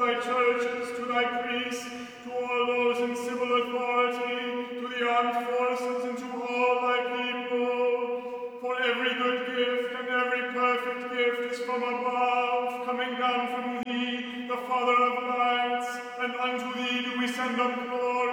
thy churches, to thy priests, to all those in civil authority, to the armed forces, and to all thy people. For every good gift and every perfect gift is from above, coming down from thee, the Father of lights, and unto thee do we send up glory.